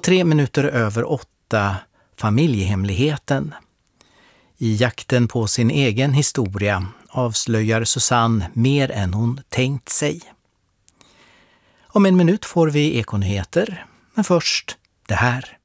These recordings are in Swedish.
3 minuter över 8, familjehemligheten. I jakten på sin egen historia avslöjar Susanne mer än hon tänkt sig. Om en minut får vi Ekonyheter, men först det här.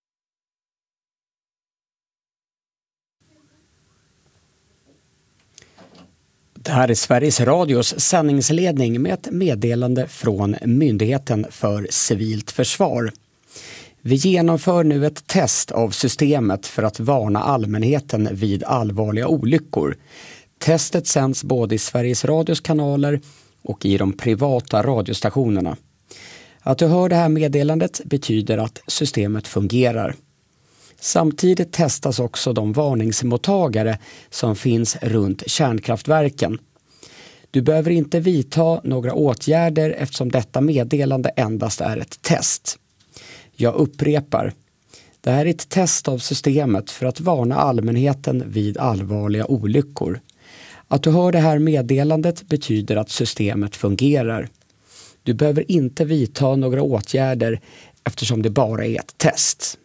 Det här är Sveriges Radios sändningsledning med ett meddelande från Myndigheten för civilt försvar. Vi genomför nu ett test av systemet för att varna allmänheten vid allvarliga olyckor. Testet sänds både i Sveriges Radios kanaler och i de privata radiostationerna. Att du hör det här meddelandet betyder att systemet fungerar. Samtidigt testas också de varningsmottagare som finns runt kärnkraftverken. Du behöver inte vidta några åtgärder eftersom detta meddelande endast är ett test. Jag upprepar, det här är ett test av systemet för att varna allmänheten vid allvarliga olyckor. Att du hör det här meddelandet betyder att systemet fungerar. Du behöver inte vidta några åtgärder eftersom det bara är ett test.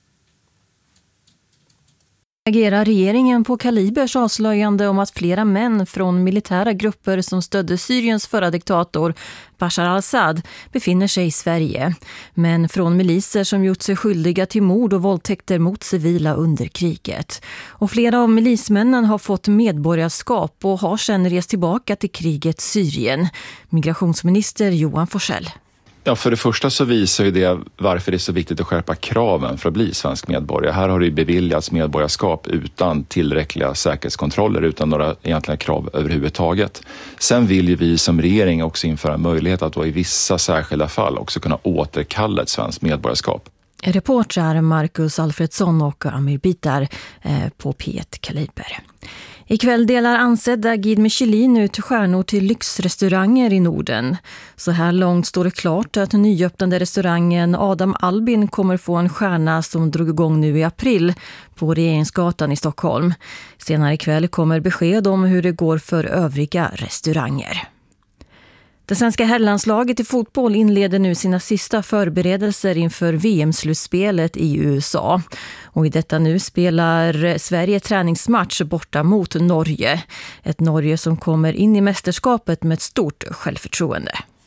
Agerar regeringen på Kalibers avslöjande om att flera män från militära grupper som stödde Syriens förra diktator Bashar al-Assad befinner sig i Sverige. Men från miliser som gjort sig skyldiga till mord och våldtäkter mot civila under kriget. Och flera av milismännen har fått medborgarskap och har sedan rest tillbaka till krigets Syrien. Migrationsminister Johan Forssell. Ja, för det första så visar ju det varför det är så viktigt att skärpa kraven för att bli svensk medborgare. Här har det ju beviljats medborgarskap utan tillräckliga säkerhetskontroller, utan några egentliga krav överhuvudtaget. Sen vill ju vi som regering också införa möjlighet att då i vissa särskilda fall också kunna återkalla ett svenskt medborgarskap. Reporter Marcus Alfredsson och Amir Bitar på P1 Kaliber. Ikväll delar ansedda Guide Michelin ut stjärnor till lyxrestauranger i Norden. Så här långt står det klart att nyöppnade restaurangen Adam Albin kommer få en stjärna som drog igång nu i april på Regeringsgatan i Stockholm. Senare ikväll kommer besked om hur det går för övriga restauranger. Det svenska herrlandslaget i fotboll inleder nu sina sista förberedelser inför VM-slutspelet i USA. Och i detta nu spelar Sverige träningsmatch borta mot Norge. Ett Norge som kommer in i mästerskapet med ett stort självförtroende.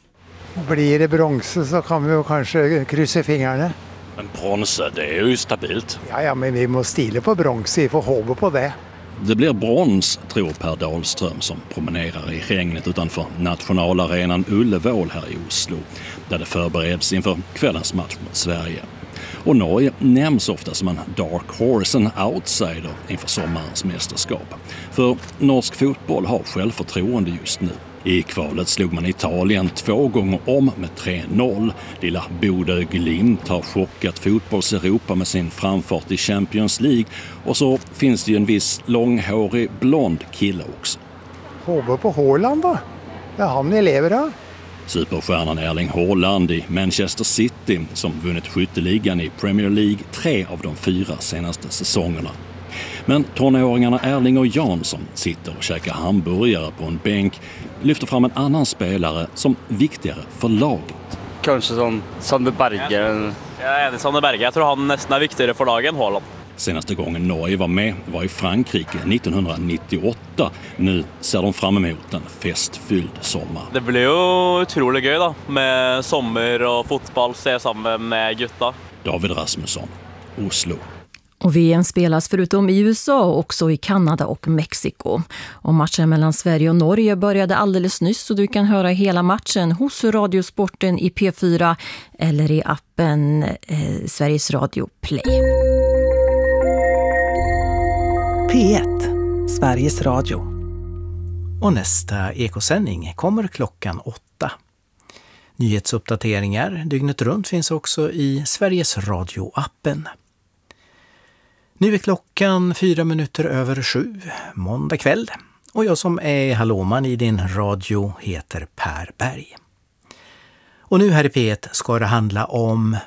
Blir det bronse så kan vi ju kanske kryssa fingrarna. Men bronse, det är ju stabilt. Ja, men vi måste stila på bronse, vi får hoppas på det. Det blir brons, tror Per Dahlström som promenerar i regnet utanför nationalarenan Ullevål här i Oslo, där det förbereds inför kvällens match mot Sverige. Och Norge nämns ofta som en dark horse, en outsider inför sommarens mästerskap. För norsk fotboll har självförtroende just nu. I kvalet slog man Italien 2 gånger om med 3-0. Lilla Bodø Glimt har chockat fotbolls-Europa med sin framfart i Champions League. Och så finns det ju en viss långhårig blond kille också. Håber på Haaland då? Det är han ni lever av. Superstjärnan Erling Haaland i Manchester City som vunnit skytteligan i Premier League 3 av de 4 senaste säsongerna. Men tonåringarna Erling och Jansson sitter och käkar hamburgare på en bänk, lyfter fram en annan spelare som viktigare för laget. Kanske som Sander Berge. Jag är enig, Sander Berge. Jag tror han nästan är viktigare för laget än Haaland. Senaste gången Norge var med var i Frankrike 1998. Nu ser de fram emot en festfylld sommar. Det blir ju otroligt gøy då, med sommar och fotboll, se samman med gutta. David Rasmusson, Oslo. Och VM spelas förutom i USA också i Kanada och Mexiko. Och matchen mellan Sverige och Norge började alldeles nyss, så du kan höra hela matchen hos Radiosporten i P4 eller i appen Sveriges Radio Play. P1, Sveriges Radio. Och nästa ekosändning kommer klockan 8. Nyhetsuppdateringar dygnet runt finns också i Sveriges Radio-appen. Nu är klockan 4 minuter över 7, måndag kväll. Och jag som är hallåman i din radio heter Per Berg. Och nu här i P1 ska det handla om...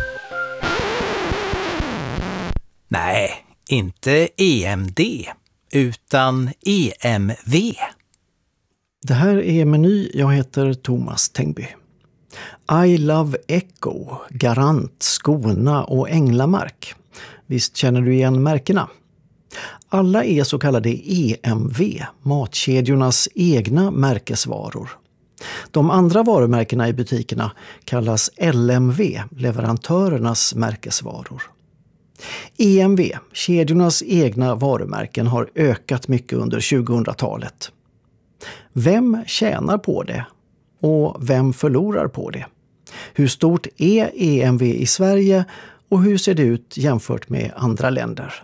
Nej, inte EMD, utan EMV. Det här är Meny. Jag heter Thomas Tengby. I Love Echo, Garant, Skona och Änglamark. Visst känner du igen märkena? Alla är så kallade EMV, matkedjornas egna märkesvaror. De andra varumärkena i butikerna kallas LMV, leverantörernas märkesvaror. EMV, kedjornas egna varumärken, har ökat mycket under 2000-talet. Vem tjänar på det? Och vem förlorar på det? Hur stort är EMV i Sverige och hur ser det ut jämfört med andra länder?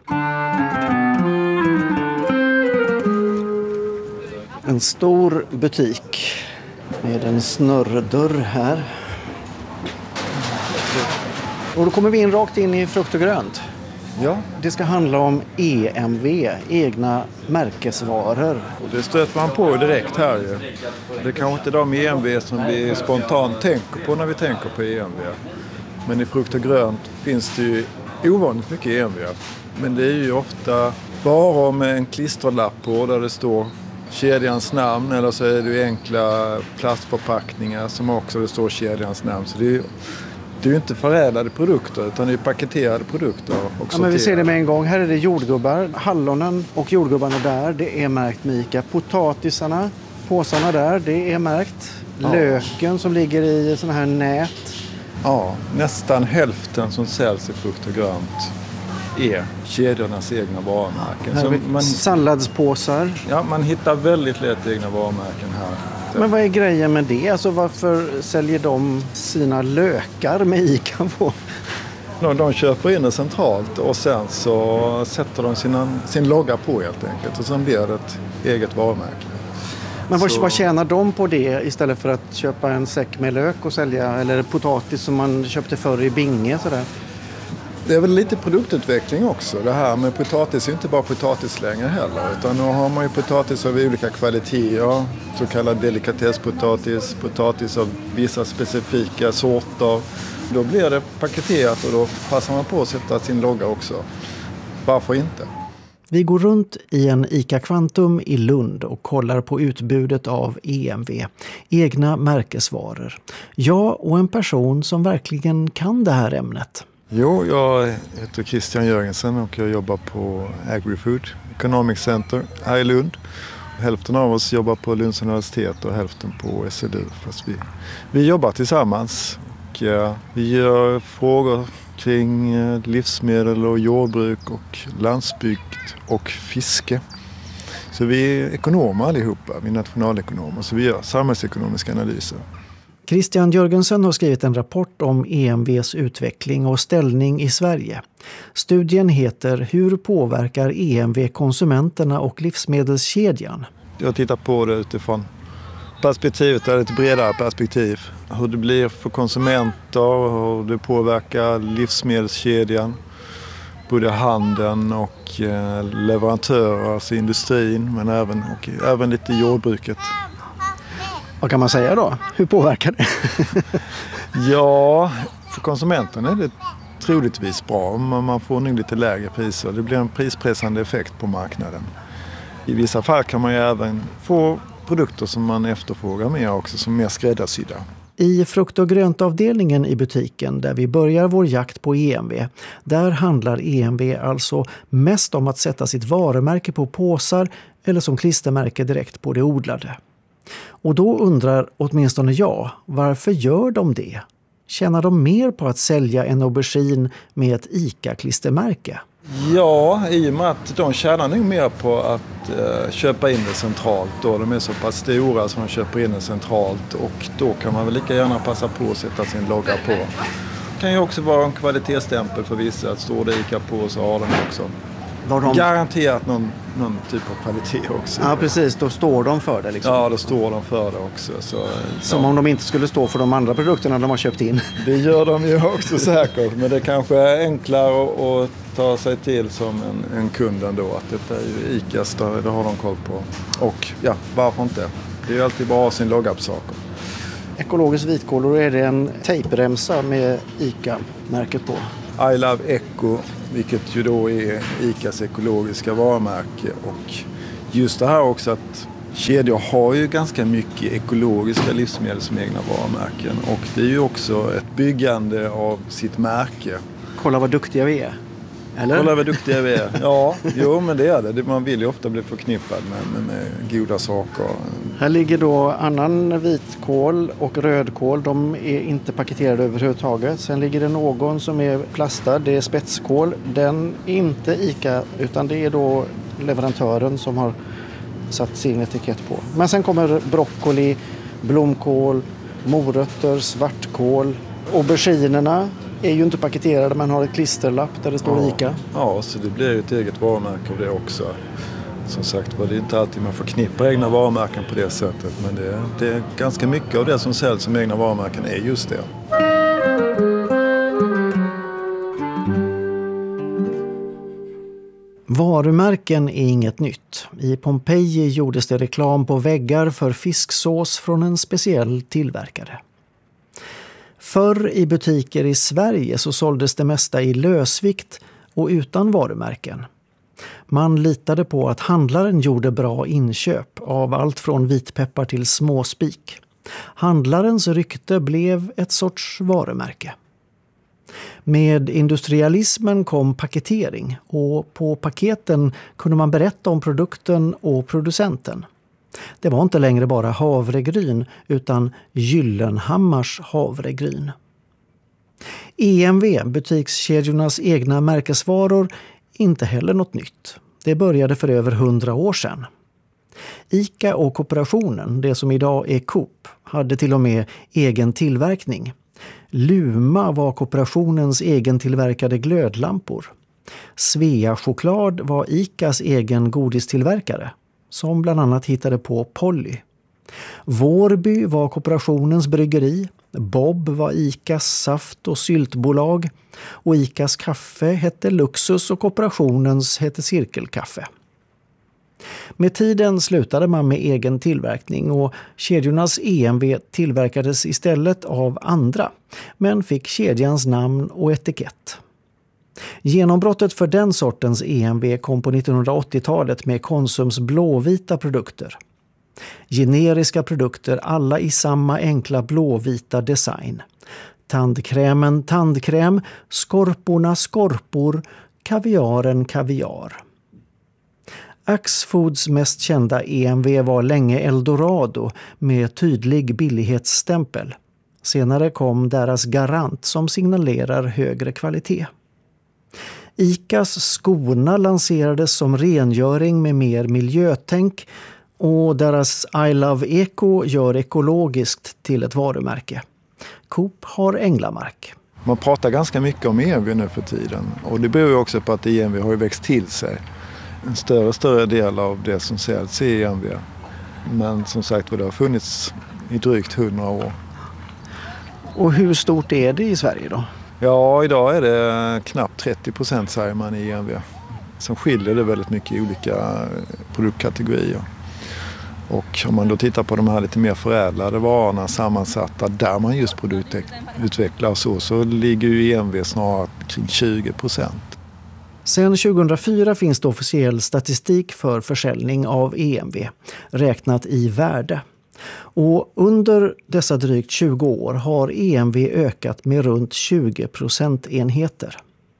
En stor butik med en snurrdörr här. Och då kommer vi in rakt in i frukt och grönt. Ja. Det ska handla om EMV, egna märkesvaror. Och det stöter man på direkt här ju. Det är kanske inte de EMV som vi spontant tänker på när vi tänker på EMV. Men i frukt och grönt finns det ju ovanligt mycket EMV. Men det är ju ofta varor med en klisterlapp på där det står kedjans namn, eller så är det enkla plastförpackningar som också det står kedjans namn. Så det är ju inte förädlade produkter utan det är paketerade produkter. Ja, men vi ser det med en gång. Här är det jordgubbar. Hallonen och jordgubbarna där, det är märkt med ICA. Potatisarna, påsarna där, det är märkt. Ja. Löken som ligger i såna här nät. Ja, nästan hälften som säljs i frukt och grönt är kedjornas egna varumärken. Salladspåsar. Ja, man hittar väldigt lätt egna varumärken här. Men vad är grejen med det? Alltså varför säljer de sina lökar med ICA på? De köper in det centralt och sen så sätter de sin logga på helt enkelt. Och sen blir det ett eget varumärke. Men vad tjänar de på det istället för att köpa en säck med lök och sälja? Eller potatis som man köpte förr i Binge sådär? Det är väl lite produktutveckling också. Det här med potatis är inte bara potatis längre heller. Utan nu har man ju potatis av olika kvaliteter. Så kallad delikatesspotatis, potatis av vissa specifika sorter. Då blir det paketerat och då passar man på att sätta sin logga också. Varför inte? Vi går runt i en ICA Kvantum i Lund och kollar på utbudet av EMV, egna märkesvaror. Jag och en person som verkligen kan det här ämnet. Jo, jag heter Christian Jörgensen och jag jobbar på AgriFood Economic Center här i Lund. Hälften av oss jobbar på Lunds universitet och hälften på SLU. Fast vi jobbar tillsammans och vi gör frågor kring livsmedel och jordbruk och landsbygd och fiske. Så vi är ekonomer allihopa, vi är nationalekonomer, så vi gör samhällsekonomiska analyser. Christian Jörgensen har skrivit en rapport om EMVs utveckling och ställning i Sverige. Studien heter Hur påverkar EMV konsumenterna och livsmedelskedjan? Jag tittar på det utifrån perspektivet, eller ett bredare perspektiv. Hur det blir för konsumenter, hur det påverkar livsmedelskedjan. Både handeln och leverantörer, alltså industrin, men även lite jordbruket. Vad kan man säga då? Hur påverkar det? Ja, för konsumenten är det troligtvis bra. Man får nog lite lägre priser. Det blir en prispressande effekt på marknaden. I vissa fall kan man ju även få produkter som man efterfrågar mer också, som mer skräddarsydda. I frukt- och gröntavdelningen i butiken där vi börjar vår jakt på EMV, där handlar EMV alltså mest om att sätta sitt varumärke på påsar eller som klistermärke direkt på det odlade. Och då undrar åtminstone jag, varför gör de det? Tjänar de mer på att sälja en aubergine med ett ICA-klistermärke? Ja, i och med att de tjänar nog mer på att köpa in det centralt. Då. De är så pass stora som de köper in det centralt och då kan man väl lika gärna passa på att sätta sin logga på. Det kan ju också vara en kvalitetsstämpel för vissa, att står det ICA på så har de också garanterat någon typ av kvalitet också. Ja, precis. Då står de för det liksom. Ja, då står de för det också. Som om de inte skulle stå för de andra produkterna de har köpt in. Det gör de ju också säkert. Men det kanske är enklare att ta sig till som en kund ändå. Att detta är ju ICAs, det har de koll på. Och ja, varför inte? Det är ju alltid bra att ha sin logga på saker. Ekologisk vitkål, då är det en tejpremsa med ICA-märket på. I Love Echo, vilket ju då är ICAs ekologiska varumärke. Och just det här också att kedjor har ju ganska mycket ekologiska livsmedel som egna varumärken. Och det är ju också ett byggande av sitt märke. Kolla vad duktiga vi är. Eller? Kolla vad duktiga vi är. Ja, jo, men det är det. Man vill ju ofta bli förknippad med goda saker. Här ligger då annan vitkål och rödkål. De är inte paketerade överhuvudtaget. Sen ligger det någon som är plastad. Det är spetskål. Den är inte ICA utan det är då leverantören som har satt sin etikett på. Men sen kommer broccoli, blomkål, morötter, svartkål. Auberginerna är ju inte paketerade men har ett klisterlapp där det står ICA. Ja, så det blir ju ett eget varumärke av det också. Som sagt, det är inte alltid man förknippar egna varumärken på det sättet. Men det är ganska mycket av det som säljs som egna varumärken är just det. Varumärken är inget nytt. I Pompeji gjordes det reklam på väggar för fisksås från en speciell tillverkare. Förr i butiker i Sverige så såldes det mesta i lösvikt och utan varumärken. Man litade på att handlaren gjorde bra inköp av allt från vitpeppar till småspik. Handlarens rykte blev ett sorts varumärke. Med industrialismen kom paketering och på paketen kunde man berätta om produkten och producenten. Det var inte längre bara havregryn utan Gyllenhammars havregryn. EMV, butikskedjornas egna märkesvaror, inte heller något nytt. Det började för över 100 år sedan. ICA och kooperationen, det som idag är Coop, hade till och med egen tillverkning. Luma var kooperationens egen tillverkade glödlampor. Svea choklad var ICAs egen godistillverkare, som bland annat hittade på Polly. Vårby var kooperationens bryggeri, Bob var ICAs saft- och syltbolag och ICAs kaffe hette Luxus och kooperationens hette Cirkelkaffe. Med tiden slutade man med egen tillverkning och kedjornas EMV tillverkades istället av andra, men fick kedjans namn och etikett. Genombrottet för den sortens EMV kom på 1980-talet med Konsums blåvita produkter. Generiska produkter, alla i samma enkla blåvita design. Tandkrämen tandkräm, skorporna skorpor, kaviaren kaviar. Axfoods mest kända EMV var länge Eldorado med tydlig billighetsstämpel. Senare kom deras Garant som signalerar högre kvalitet. ICAs Skona lanserades som rengöring med mer miljötänk och deras I Love Eco gör ekologiskt till ett varumärke. Coop har Änglamark. Man pratar ganska mycket om EMV nu för tiden och det beror ju också på att EMV har ju växt till sig. En större del av det som säljs är EMV. Men som sagt det har funnits i drygt 100 år. Och hur stort är det i Sverige då? Ja, idag är det knappt 30% säger man i EMV. Sen skiljer det väldigt mycket i olika produktkategorier. Och om man då tittar på de här lite mer förädlade varorna sammansatta där man just produktutvecklar så ligger ju EMV snarare kring 20%. Sedan 2004 finns det officiell statistik för försäljning av EMV, räknat i värde. Och under dessa drygt 20 år har EMV ökat med runt 20 procentenheter.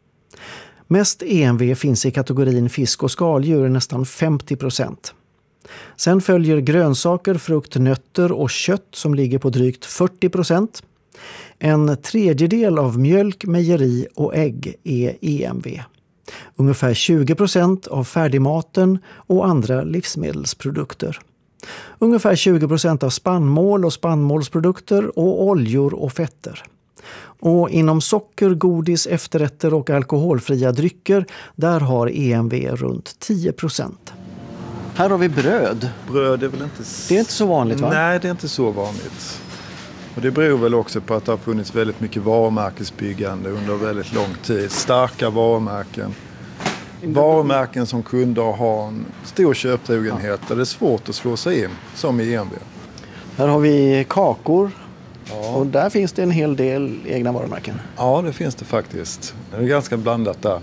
Mest EMV finns i kategorin fisk och skaldjur, nästan 50%. Sen följer grönsaker, frukt, nötter och kött som ligger på drygt 40%. En tredjedel av mjölk, mejeri och ägg är EMV. Ungefär 20% av färdigmaten och andra livsmedelsprodukter. Ungefär 20% av spannmål och spannmålsprodukter och oljor och fetter. Och inom socker, godis, efterrätter och alkoholfria drycker, där har EMV runt 10%. Här har vi bröd. Bröd är väl inte... Det är inte så vanligt, va? Nej, det är inte så vanligt. Och det beror väl också på att det har funnits väldigt mycket varumärkesbyggande under väldigt lång tid. Starka varumärken. Varumärken som kunder har en stor köptrogenhet där det är svårt att slå sig in, som i EMV. Här har vi kakor. Ja. Och där finns det en hel del egna varumärken. Ja, det finns det faktiskt. Det är ganska blandat där.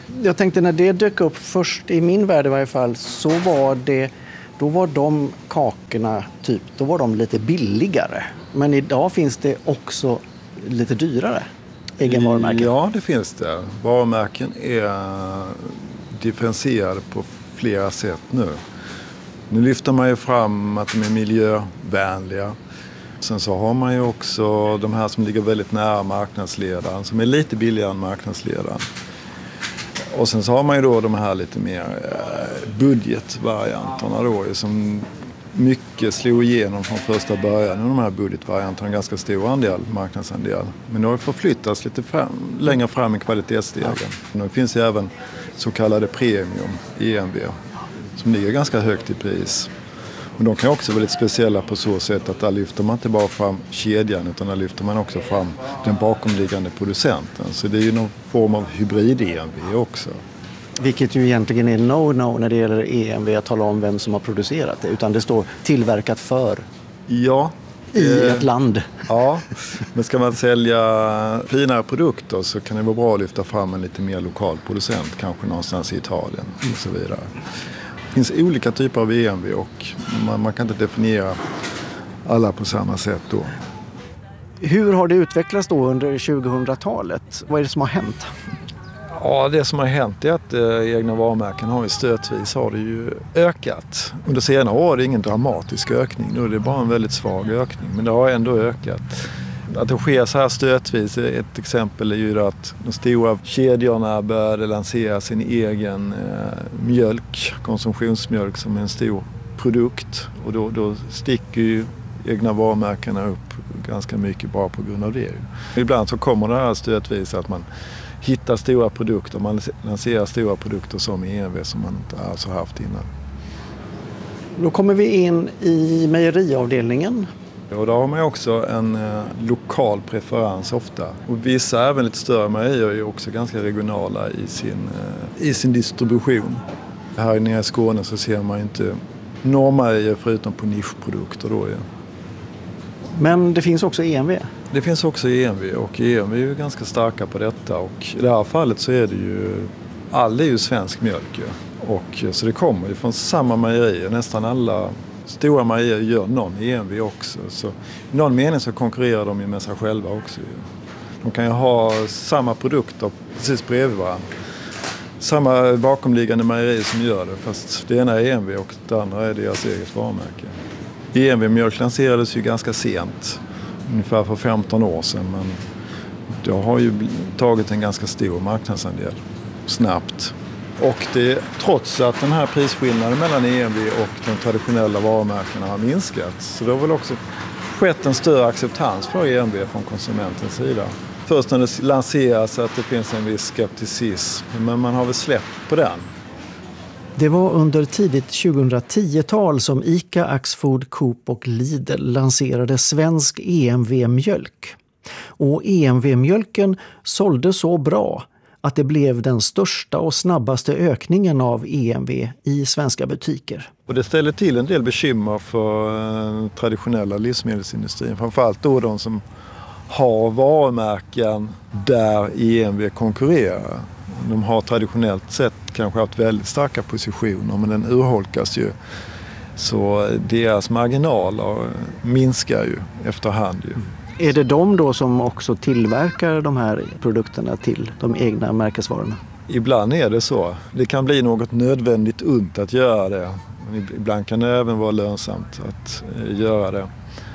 Jag tänkte när det dök upp först i min värld i varje fall så då var de kakorna då var de lite billigare. Men idag finns det också lite dyrare egenvarumärken. Ja, det finns det. Varumärken är differentierade på flera sätt nu. Nu lyfter man ju fram att de är miljövänliga. Sen så har man ju också de här som ligger väldigt nära marknadsledaren, som är lite billigare än marknadsledaren. Och sen så har man ju då de här lite mer budgetvarianterna då, som mycket slog igenom från första början. Och de här budgetvarianterna har en ganska stor andel, marknadsandel. Men det har förflyttats lite längre fram i kvalitetsstegen. Ja. Det finns ju även så kallade premium, EMV, som ligger ganska högt i pris. Och de kan också vara lite speciella på så sätt att där lyfter man inte bara fram kedjan utan där lyfter man också fram den bakomliggande producenten. Så det är ju någon form av hybrid-EMV också. Vilket ju egentligen är no-no när det gäller EMV att tala om vem som har producerat det. Utan det står tillverkat för i ett land. Ja, men ska man sälja finare produkter så kan det vara bra att lyfta fram en lite mer lokal producent. Kanske någonstans i Italien och så vidare. Det finns olika typer av EMV och man kan inte definiera alla på samma sätt då. Hur har det utvecklats då under 2000-talet? Vad är det som har hänt? Ja, det som har hänt är att egna varumärken har ju stötvis ökat. Under senare år är det ingen dramatisk ökning. Nu är det bara en väldigt svag ökning, men det har ändå ökat. Att det sker så här stötvis, ett exempel är ju att de stora kedjorna började lansera sin egen mjölk, konsumtionsmjölk som en stor produkt. Och då sticker ju egna varumärkena upp ganska mycket bara på grund av det. Ibland så kommer det här stötvis att man hittar stora produkter, man lanserar stora produkter som EMV som man inte alls har haft innan. Då kommer vi in i mejeriavdelningen. Och då har man också en lokal preferens ofta. Och vissa, även lite större mejerier, är ju också ganska regionala i sin distribution. Här nere i Skåne så ser man inte normala förutom på nischprodukter då. Ja. Men det finns också EMV? Det finns också EMV och EMV är ju ganska starka på detta. Och i det här fallet så är det ju, all är ju svensk mjölk. Ja. Och så det kommer ju från samma mejerier, nästan alla stora mejerier gör någon EMV också. Så i någon mening så konkurrerar de ju med sig själva också. De kan ju ha samma produkter precis bredvid varandra. Samma bakomliggande mejeri som gör det, fast det ena är EMV och det andra är deras eget varumärke. EMV-mjölk lanserades ju ganska sent, ungefär för 15 år sedan, men det har ju tagit en ganska stor marknadsandel snabbt. Och det, trots att den här prisskillnaden mellan EMV och de traditionella varumärkena har minskat, så det har väl också skett en större acceptans för EMV från konsumentens sida. Först när det lanseras att det finns en viss skepticism, men man har väl släppt på den. Det var under tidigt 2010-tal som ICA, Axfood, Coop och Lidl lanserade svensk EMV-mjölk. Och EMV-mjölken sålde så bra att det blev den största och snabbaste ökningen av EMV i svenska butiker. Och det ställer till en del bekymmer för traditionella livsmedelsindustrin. Framförallt då de som har varumärken där EMV konkurrerar. De har traditionellt sett kanske haft väldigt starka positioner, men den urholkas ju. Så deras marginaler minskar ju efterhand ju. Är det de då som också tillverkar de här produkterna till de egna märkesvarorna? Ibland är det så. Det kan bli något nödvändigt ont att göra det. Men ibland kan det även vara lönsamt att göra det.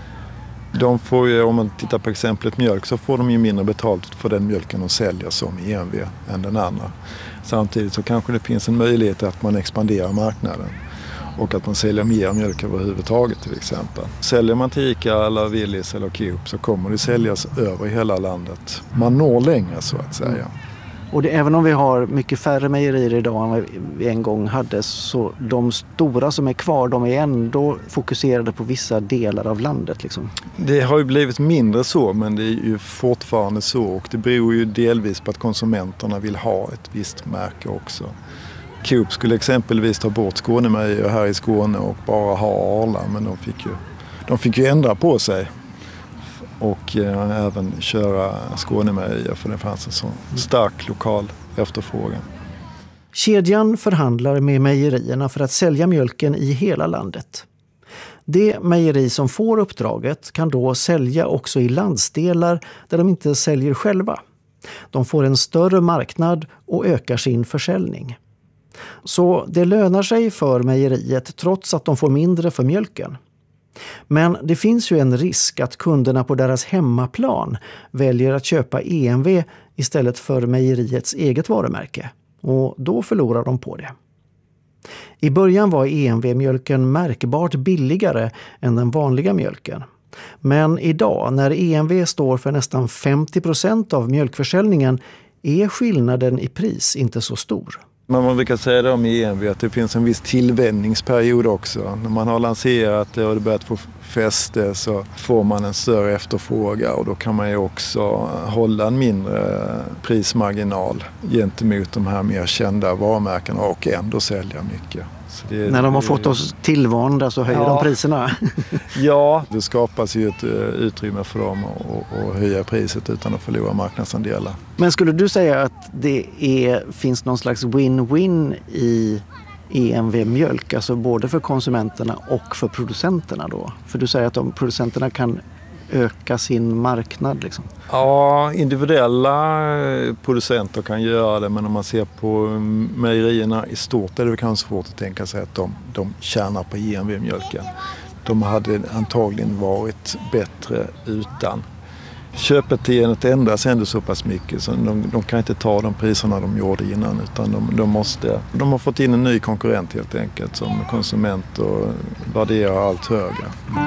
De får ju, om man tittar på exemplet mjölk, så får de ju mindre betalt för den mjölken de säljer som EMV än den andra. Samtidigt så kanske det finns en möjlighet att man expanderar marknaden och att man säljer mer mjölk överhuvudtaget till exempel. Säljer man till ICA eller Willys eller Coop så kommer det säljas över hela landet. Man når längre så att säga. Och även om vi har mycket färre mejerier idag än vad vi en gång hade, så de stora som är kvar, de är ändå fokuserade på vissa delar av landet. Liksom. Det har ju blivit mindre så, men det är ju fortfarande så, och det beror ju delvis på att konsumenterna vill ha ett visst märke också. Coop skulle exempelvis ta bort Skånemejerier här i Skåne och bara ha Arla, men de fick ju ändra på sig. Och även köra Skånemejerier, för det fanns en så stark lokal efterfrågan. Kedjan förhandlar med mejerierna för att sälja mjölken i hela landet. Det mejeri som får uppdraget kan då sälja också i landsdelar där de inte säljer själva. De får en större marknad och ökar sin försäljning. Så det lönar sig för mejeriet trots att de får mindre för mjölken. Men det finns ju en risk att kunderna på deras hemmaplan väljer att köpa EMV istället för mejeriets eget varumärke. Och då förlorar de på det. I början var EMV-mjölken märkbart billigare än den vanliga mjölken. Men idag, när EMV står för nästan 50% av mjölkförsäljningen, är skillnaden i pris inte så stor. Men man brukar säga det om EMV att det finns en viss tillvänjningsperiod också. När man har lanserat det och det börjat få fäste så får man en större efterfrågan och då kan man ju också hålla en mindre prismarginal gentemot de här mer kända varumärkena och ändå sälja mycket. När de har fått oss tillvanda så höjer de priserna. Ja, det skapas ju ett utrymme för dem att höja priset utan att förlora marknadsandelar. Men skulle du säga att finns någon slags win-win i EMV-mjölk, alltså både för konsumenterna och för producenterna då? För du säger att producenterna kan öka sin marknad liksom. Ja, individuella producenter kan göra det, men om man ser på mejerierna i stort är det kanske svårt att tänka sig att de tjänar på EMV-mjölken. De hade antagligen varit bättre utan. Köpbeteendet ändras ändå så pass mycket så de kan inte ta de priserna de gjorde innan utan de har fått in en ny konkurrent helt enkelt som konsument och värderar allt högre.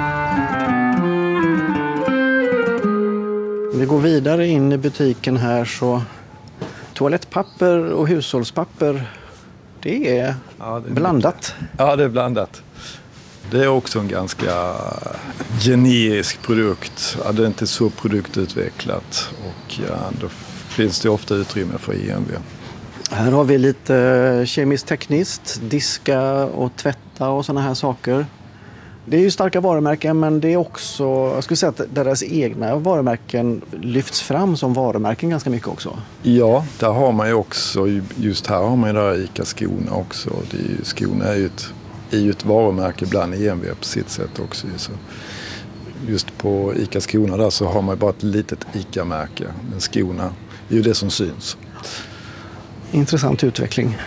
Vi går vidare in i butiken här så toalettpapper och hushållspapper, det är blandat. Ja, det är blandat. Det är också en ganska generisk produkt. Ja, det är inte så produktutvecklat och då finns det ofta utrymme för EMV. Här har vi lite kemiskt tekniskt, diska och tvätta och sådana här saker. Det är ju starka varumärken men det är också, jag skulle säga att deras egna varumärken lyfts fram som varumärken ganska mycket också. Ja, där har man ju också, just här har man ju där ICA Skåne också. Skåne är ju ett varumärke bland EMV på sitt sätt också. Så just på ICA Skåne där så har man bara ett litet ICA-märke. Men Skåne är ju det som syns. Intressant utveckling.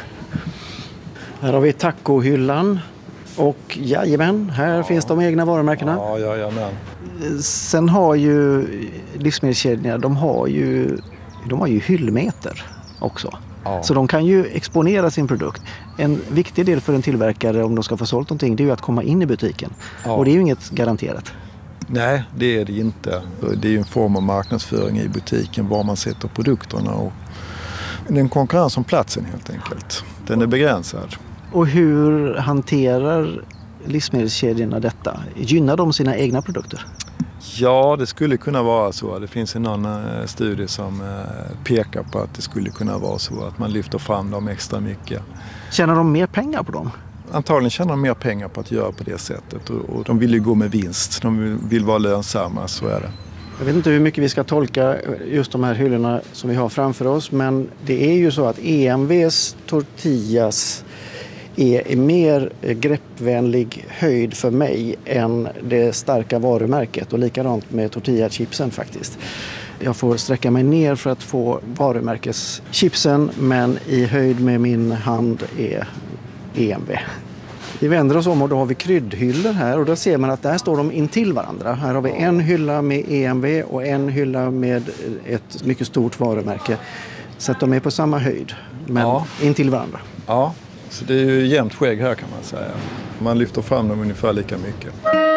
Här har vi tacohyllan. Och jajamän, här finns de egna varumärkena. Ja, jajamän. Sen har ju livsmedelskedjorna, de har ju hyllmeter också. Ja. Så de kan ju exponera sin produkt. En viktig del för en tillverkare om de ska få sålt någonting, det är ju att komma in i butiken. Ja. Och det är ju inget garanterat. Nej, det är det inte. Det är ju en form av marknadsföring i butiken var man sätter produkterna. Och det är en konkurrens om platsen helt enkelt. Den är begränsad. Och hur hanterar livsmedelskedjorna detta? Gynnar de sina egna produkter? Ja, det skulle kunna vara så. Det finns en annan studie som pekar på att det skulle kunna vara så att man lyfter fram dem extra mycket. Tjänar de mer pengar på dem? Antagligen tjänar de mer pengar på att göra på det sättet. Och de vill ju gå med vinst. De vill vara lönsamma, så är det. Jag vet inte hur mycket vi ska tolka just de här hyllorna som vi har framför oss. Men det är ju så att EMVs tortillas är mer greppvänlig höjd för mig än det starka varumärket och likadant med tortillachipsen faktiskt. Jag får sträcka mig ner för att få varumärkeschipsen men i höjd med min hand är EMV. Vi vänder oss om och då har vi kryddhyllor här och då ser man att där står de intill varandra. Här har vi en hylla med EMV och en hylla med ett mycket stort varumärke. Så att de är på samma höjd men intill varandra. Ja. Så det är ju jämnt skägg här kan man säga. Man lyfter fram dem ungefär lika mycket.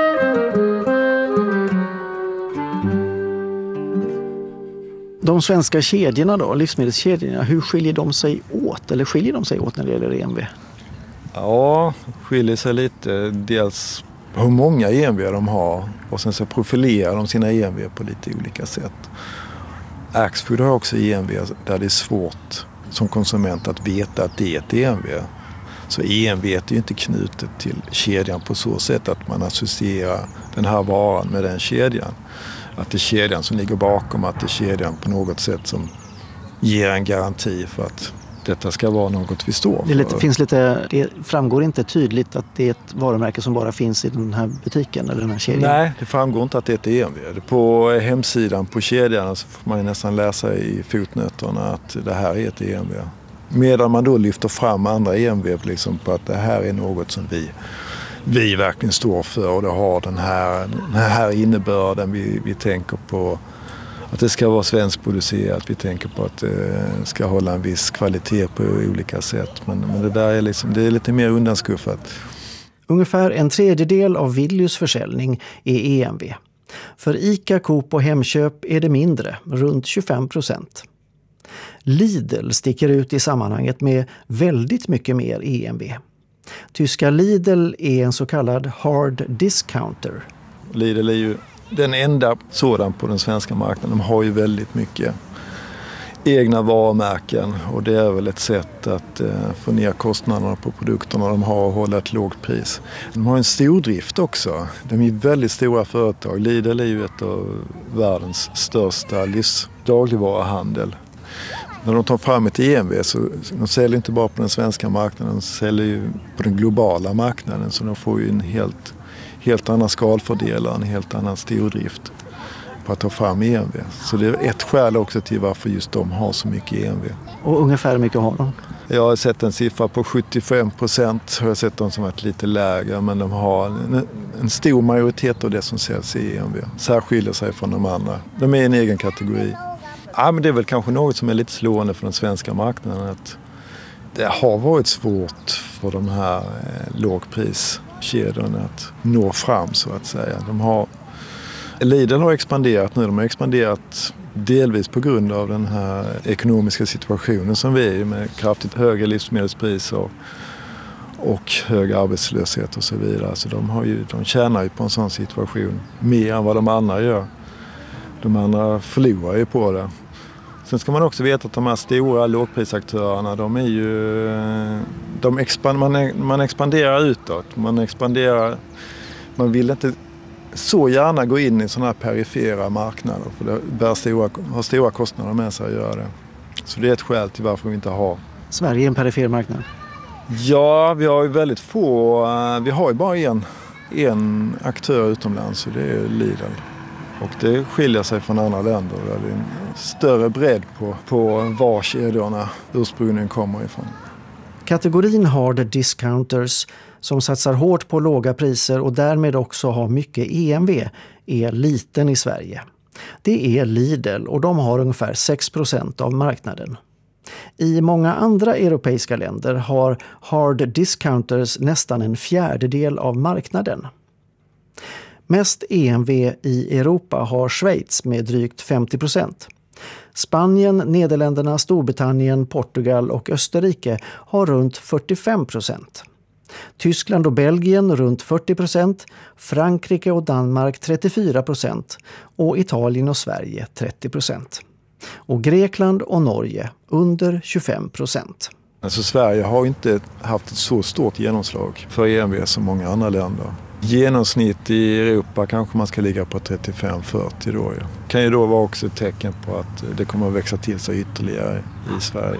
De svenska kedjorna då, livsmedelskedjorna, hur skiljer de sig åt? Eller skiljer de sig åt när det gäller EMV? Ja, skiljer sig lite. Dels hur många EMV de har och sen så profilerar de sina EMV på lite olika sätt. Axfood har också EMV där det är svårt som konsument att veta att det är ett EMV. Så EMV är ju inte knutet till kedjan på så sätt att man associerar den här varan med den kedjan. Att det är kedjan som ligger bakom, att det är kedjan på något sätt som ger en garanti för att detta ska vara något vi står för. Det framgår inte tydligt att det är ett varumärke som bara finns i den här butiken eller den här kedjan? Nej, det framgår inte att det är ett EMV. På hemsidan på kedjan så får man ju nästan läsa i fotnötterna att det här är ett EMV. Medan man då lyfter fram andra EMV liksom på att det här är något som vi verkligen står för och det har den här innebörden. Vi tänker på att det ska vara svenskproducerat. Vi tänker på att det ska hålla en viss kvalitet på olika sätt. Men det där är, det är lite mer undanskuffat. Ungefär 1/3 av Willys försäljning är EMV. För ICA, Coop och Hemköp är det mindre, runt 25%. Lidl sticker ut i sammanhanget med väldigt mycket mer EMV. Tyska Lidl är en så kallad hard discounter. Lidl är ju den enda sådan på den svenska marknaden. De har ju väldigt mycket egna varumärken och det är väl ett sätt att få ner kostnaderna på produkterna de har och hålla ett lågt pris. De har en stordrift också. De är väldigt stora företag. Lidl är ju ett av världens största dagligvaruhandel. När de tar fram ett EMV så de säljer inte bara på den svenska marknaden, de säljer ju på den globala marknaden så de får ju en helt annan skalfördelare, en helt annan stordrift på att ta fram EMV. Så det är ett skäl också till varför just de har så mycket EMV. Och ungefär hur mycket har de? Jag har sett en siffra på 75%. Jag har sett dem som varit lite lägre men de har en stor majoritet av det som säljs i EMV. Särskiljer sig från de andra. De är en egen kategori. Ja, men det är väl kanske något som är lite slående för den svenska marknaden. Att det har varit svårt för de här lågpriskedjorna att nå fram så att säga. Lidl har expanderat nu. De har expanderat delvis på grund av den här ekonomiska situationen som vi är i med kraftigt högre livsmedelspriser och hög arbetslöshet och så vidare. Så de tjänar ju på en sån situation mer än vad de andra gör. De andra förlorar ju på det. Sen ska man också veta att de här stora lågprisaktörerna, man expanderar utåt. Man vill inte så gärna gå in i sådana här perifera marknader för det har stora kostnader med sig att göra det. Så det är ett skäl till varför vi inte har. Sverige är en perifer marknad? Ja, vi har ju väldigt få. Vi har ju bara en aktör utomlands, så det är Lidl. Och det skiljer sig från andra länder. Det är en större bredd på var kedjorna ursprungligen kommer ifrån. Kategorin hard discounters som satsar hårt på låga priser och därmed också har mycket EMV är liten i Sverige. Det är Lidl och de har ungefär 6% av marknaden. I många andra europeiska länder har hard discounters nästan 1/4 av marknaden. Mest EMV i Europa har Schweiz med drygt 50%. Spanien, Nederländerna, Storbritannien, Portugal och Österrike har runt 45%. Tyskland och Belgien runt 40%, Frankrike och Danmark 34% och Italien och Sverige 30%. Och Grekland och Norge under 25%. Alltså Sverige har inte haft ett så stort genomslag för EMV som många andra länder. Genomsnitt i Europa kanske man ska ligga på 35-40 då. Ja. Kan ju då vara också ett tecken på att det kommer att växa till sig ytterligare i Sverige.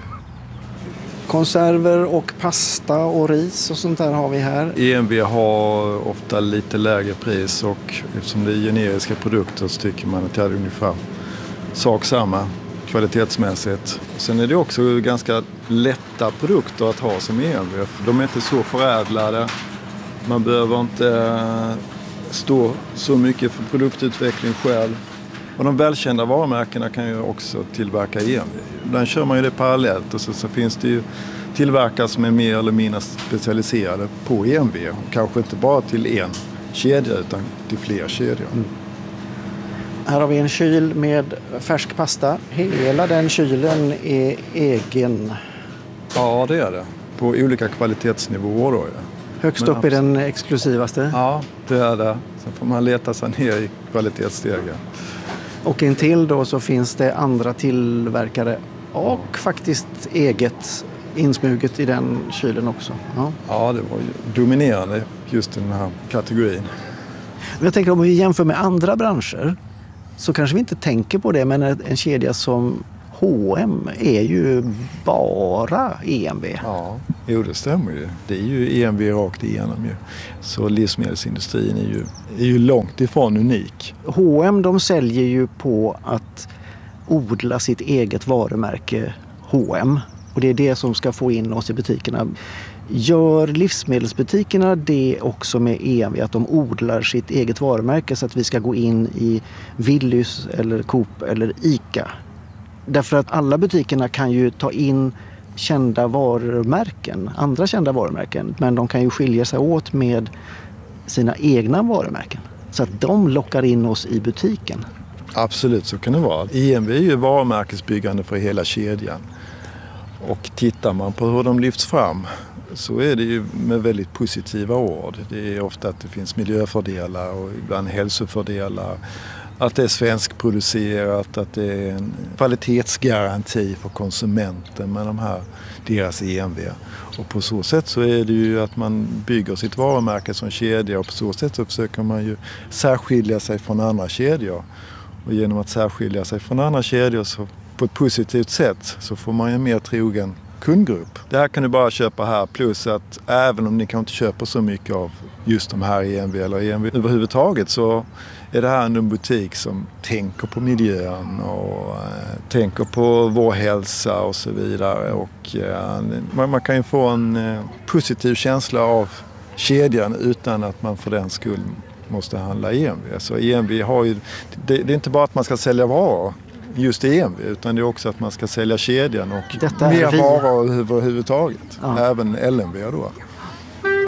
Konserver och pasta och ris och sånt där har vi här. EMV har ofta lite lägre pris och eftersom det är generiska produkter så tycker man att det är ungefär sak samma kvalitetsmässigt. Sen är det också ganska lätta produkter att ha som EMV. De är inte så förädlade. Man behöver inte stå så mycket för produktutveckling själv. Och de välkända varumärkena kan ju också tillverka EMV. Ibland kör man ju det parallellt och så finns det ju tillverkare som är mer eller mindre specialiserade på EMV. Kanske inte bara till en kedja utan till fler kedjor. Mm. Här har vi en kyl med färsk pasta. Hela den kylen är egen. Ja, det är det. På olika kvalitetsnivåer då. Ja. Högst upp är den exklusivaste. Ja, det är det. Sen får man leta sig ner i kvalitetsstegen. Och intill då så finns det andra tillverkare och faktiskt eget insmuget i den kylen också. Ja, det var ju dominerande just i den här kategorin. Men jag tänker om vi jämför med andra branscher så kanske vi inte tänker på det, men en kedja som H&M är ju bara EMV. Ja, jo det stämmer ju. Det är ju EMV rakt igenom ju. Så livsmedelsindustrin är ju långt ifrån unik. H&M de säljer ju på att odla sitt eget varumärke H&M. Och det är det som ska få in oss i butikerna. Gör livsmedelsbutikerna det också med EMV, att de odlar sitt eget varumärke så att vi ska gå in i Willys eller Coop eller ICA? Därför att alla butikerna kan ju ta in kända varumärken, andra kända varumärken, men de kan ju skilja sig åt med sina egna varumärken så att de lockar in oss i butiken. Absolut, så kan det vara. EMV är ju varumärkesbyggande för hela kedjan. Och tittar man på hur de lyfts fram så är det ju med väldigt positiva ord. Det är ofta att det finns miljöfördelar och ibland hälsofördelar. Att det är svenskproducerat, att det är en kvalitetsgaranti för konsumenten med deras EMV. Och på så sätt så är det ju att man bygger sitt varumärke som kedja och på så sätt så försöker man ju särskilja sig från andra kedjor. Och genom att särskilja sig från andra kedjor så på ett positivt sätt så får man ju en mer trogen kundgrupp. Det här kan du bara köpa här, plus att även om ni kanske inte köper så mycket av just de här EMV eller EMV överhuvudtaget så är det här en butik som tänker på miljön och tänker på vår hälsa och så vidare. Och man kan ju få en positiv känsla av kedjan utan att man för den skull måste handla EMV. Så EMV har ju, det är inte bara att man ska sälja varor just EMV utan det är också att man ska sälja kedjan och mer varor överhuvudtaget. Ja. Även LMV då.